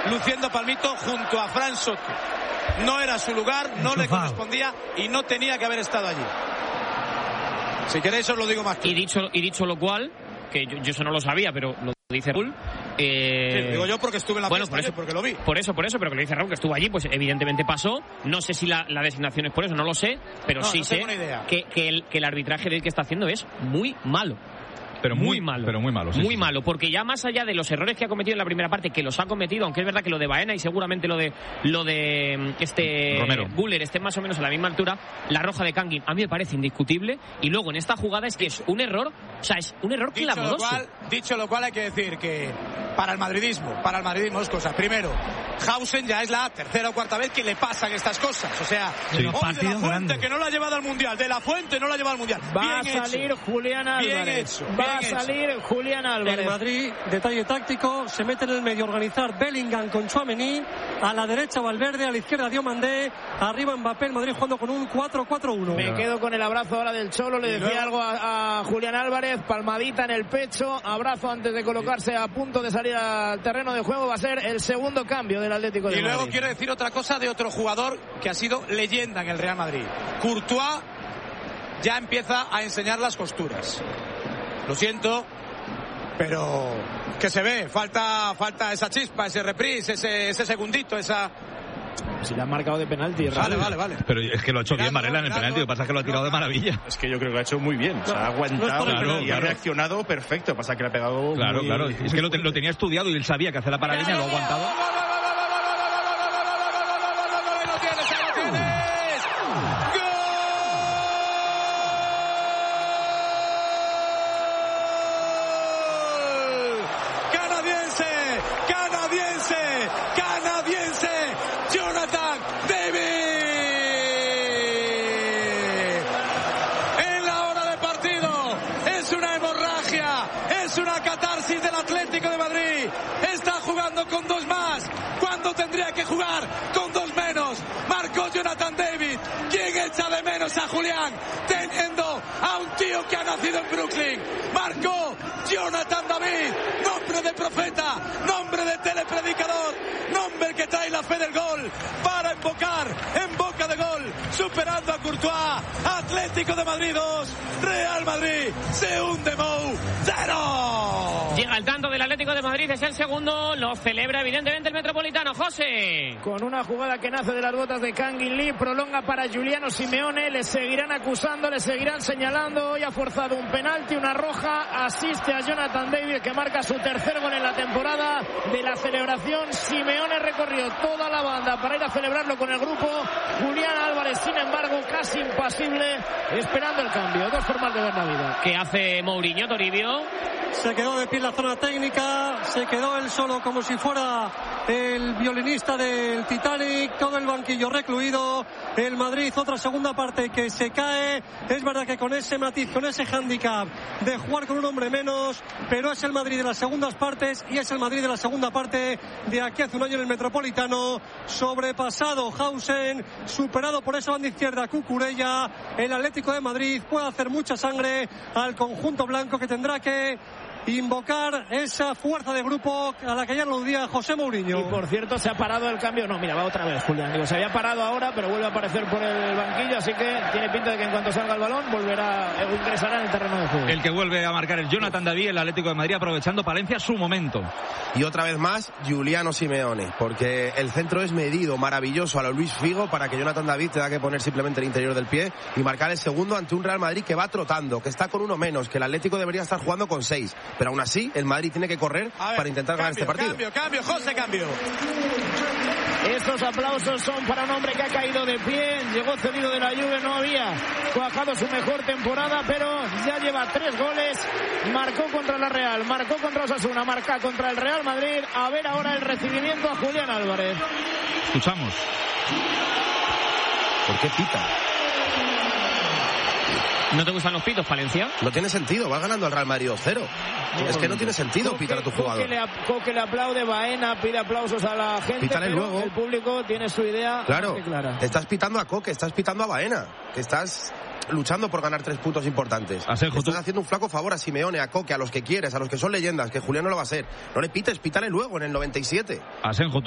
luciendo palmito junto a Fran Soto. No era su lugar, no le correspondía y no tenía que haber estado allí. Si queréis os lo digo más claro. Y dicho lo cual, que yo eso no lo sabía, pero lo dice Raúl. Sí, digo yo porque estuve en la fiesta, por eso, porque lo vi. Por eso, pero que lo dice Raúl, que estuvo allí, pues evidentemente pasó. No sé si la designación es por eso, no lo sé, pero sí sé que el arbitraje del que está haciendo es muy malo. Pero muy malo. Sí, muy malo, porque ya más allá de los errores que ha cometido en la primera parte, que los ha cometido, aunque es verdad que lo de Baena y seguramente lo de Romero, Güler esté más o menos a la misma altura, la roja de Kangin a mí me parece indiscutible, y luego en esta jugada es que es un error, o sea, es un error clamoroso. Dicho lo cual hay que decir que para el madridismo dos cosas. Primero, Hausen ya es la tercera o cuarta vez que le pasan estas cosas, o sea, sí. De la Fuente que no la ha llevado al Mundial, De la Fuente no la ha llevado al Mundial. Va a salir Julián Álvarez. Va a salir Julián Álvarez. El Madrid, detalle táctico, se mete en el medio a organizar Bellingham con Tchouaméni, a la derecha Valverde, a la izquierda Diomandé, arriba Mbappé, el Madrid jugando con un 4-4-1. Me quedo con el abrazo ahora del Cholo, le decía algo a Julián Álvarez, palmadita en el pecho, abrazo antes de colocarse a punto de salir al terreno de juego, va a ser el segundo cambio del Atlético de Madrid. Y luego quiero decir otra cosa de otro jugador que ha sido leyenda en el Real Madrid. Courtois ya empieza a enseñar las costuras. Lo siento, pero que se ve, falta esa chispa, ese reprise, ese segundito, esa... Si le han marcado de penalti. Vale. Pero es que lo ha hecho bien Varela en el penalti, lo que pasa es que lo ha tirado de maravilla. Es que yo creo que lo ha hecho muy bien, se ha aguantado y ha reaccionado perfecto, pasa que le ha pegado Claro, es que lo tenía estudiado y él sabía que hacer la paralínea, lo ha aguantado. Jonathan David. En la hora de partido es una hemorragia, es una catarsis del Atlético de Madrid. Está jugando con dos más cuando tendría que jugar con dos menos. Marcó Jonathan David. ¿Quién echa de menos a Julián teniendo a un tío que ha nacido en Brooklyn? Marcó Jonathan David, nombre de profeta, nombre de telepredicador, nombre que trae la fe del gol para invocar en boca de gol, superando a Courtois. Atlético de Madrid 2, Real Madrid se hunde Mou 0. Llega el tanto del Atlético de Madrid, es el segundo, lo celebra evidentemente el Metropolitano. José. Con una jugada que nace de las botas de Kangin Lee, prolonga para Giuliano Simeone, le seguirán acusando, le seguirán señalando. Hoy ha forzado un penalti, una roja, asiste a Jonathan David, que marca su tercer gol en la temporada. De la celebración, Simeone recorrió toda la banda para ir a celebrarlo con el grupo. Julián Álvarez, sin embargo, casi impasible, esperando el cambio. Dos formas de ver la vida. ¿Qué hace Mourinho, Toribio? Se quedó de pie en la zona técnica, se quedó él solo como si fuera el violinista del Titanic, todo el banquillo recluido. El Madrid, otra segunda parte que se cae. Es verdad que con ese matiz, con ese hándicap de jugar con un hombre menos, pero es el Madrid de las segundas partes y es el Madrid de la segunda parte de aquí hace un año en el Metropolitano. Sobrepasado Hausen, superado por esa banda izquierda Cucurella. El Atlético de Madrid puede hacer mucha sangre al conjunto blanco, que tendrá que invocar esa fuerza de grupo a la que ya aludía José Mourinho. Y por cierto, se ha parado el cambio. No, mira, va otra vez Julián. Digo, se había parado ahora, pero vuelve a aparecer por el banquillo, así que tiene pinta de que en cuanto salga el balón ingresará en el terreno de juego. El que vuelve a marcar el Jonathan David, el Atlético de Madrid, aprovechando Palencia su momento. Y otra vez más, Giuliano Simeone, porque el centro es medido, maravilloso a lo Luis Figo, para que Jonathan David tenga que poner simplemente el interior del pie y marcar el segundo ante un Real Madrid que va trotando, que está con uno menos, que el Atlético debería estar jugando con 6. Pero aún así, el Madrid tiene que correr para intentar ganar este partido. Cambio, José, cambio. Esos aplausos son para un hombre que ha caído de pie, llegó cedido de la Juve, no había cuajado su mejor temporada, pero ya lleva 3 goles, marcó contra la Real, marcó contra Osasuna, marca contra el Real Madrid. A ver ahora el recibimiento a Julián Álvarez. Escuchamos. ¿Por qué pita? ¿No te gustan los pitos, Palencia? No tiene sentido, vas ganando al Real Madrid 2-0. Es que no tiene sentido pitar a tu jugador. Coque le aplaude, Baena pide aplausos a la gente. Pítale pero luego. El público tiene su idea. Claro, estás pitando a Coque, estás pitando a Baena, que estás luchando por ganar 3 puntos importantes. Asenjo, estás haciendo un flaco favor a Simeone, a Coque, a los que quieres, a los que son leyendas, que Julián no lo va a ser. No le pites, pítale luego en el 97. Asenjo,